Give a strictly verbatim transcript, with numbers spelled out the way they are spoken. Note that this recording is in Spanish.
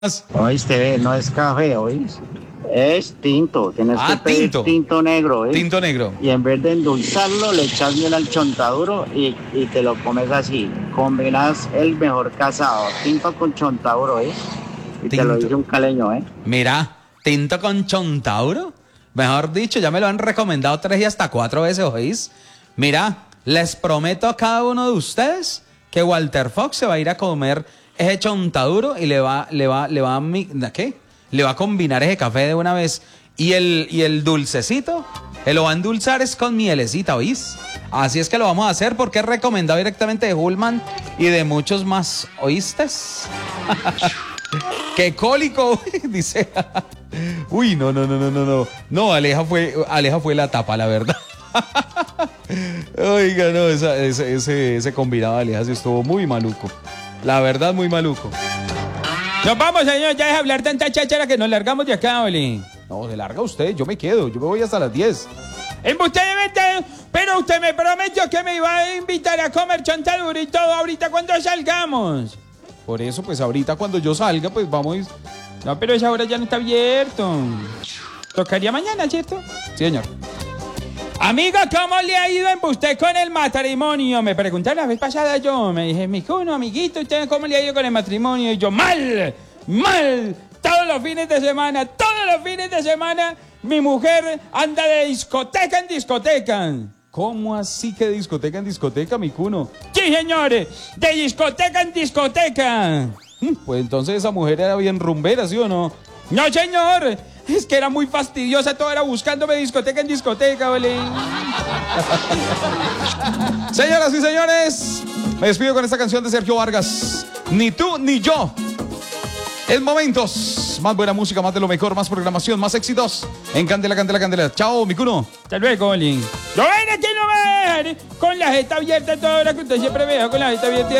Oíste, ve, no es café, ¿oís? Es tinto, tienes Ah, que pedir tinto. tinto negro, ¿eh? Tinto negro. Y en vez de endulzarlo, le echas miel al chontaduro y, y te lo comes así. Combinas el mejor casado, tinto con chontaduro, ¿eh? Y te lo Tinto. dice un caleño, ¿eh? Mira, tinto con chontauro. Mejor dicho, ya me lo han recomendado tres y hasta cuatro veces, ¿oís? Mira, les prometo a cada uno de ustedes que Walter Fox se va a ir a comer ese chontaduro y le va, le va, le va a, mi- ¿qué? Le va a combinar ese café de una vez. Y el, y el dulcecito, él lo va a endulzar es con mielecita, ¿oís? Así es que lo vamos a hacer porque es recomendado directamente de Hullman y de muchos más, ¿oíste? ¡Qué cólico! Dice. Uy, no, no, no, no, no, no. No, Aleja fue, Aleja fue la tapa, la verdad. Oiga, no, esa, ese, ese, ese combinado de Aleja sí estuvo muy maluco. La verdad, muy maluco. Nos vamos, señor, ya deja hablar tanta cháchara que nos largamos de acá, Oli. No, se larga usted, yo me quedo, yo me voy hasta las diez. Usted me mete, pero usted me prometió que me iba a invitar a comer chontaduro y todo ahorita cuando salgamos. Por eso, pues ahorita cuando yo salga, pues vamos. No, pero esa hora ya no está abierto. Tocaría mañana, ¿cierto? Sí, señor. Amiga, ¿cómo le ha ido en usted con el matrimonio? Me preguntaron la vez pasada yo, me dije, mijuno, amiguito, ¿usted cómo le ha ido con el matrimonio? Y yo, mal, mal, todos los fines de semana, todos los fines de semana, mi mujer anda de discoteca en discoteca. ¿Cómo así que discoteca en discoteca, mi cuno? Sí, señores, de discoteca en discoteca. Pues entonces esa mujer era bien rumbera, ¿sí o no? No, señor, es que era muy fastidiosa, todo era buscándome discoteca en discoteca, ¿vale? Señoras y señores, me despido con esta canción de Sergio Vargas. Ni tú ni yo. En momentos, más buena música, más de lo mejor, más programación, más éxitos. En Candela, Candela, Candela. Chao, mi cuno. Hasta luego, Olin. Yo ven aquí no me va a dejar con la jeta abierta toda hora que usted siempre me deja con la jeta abierta.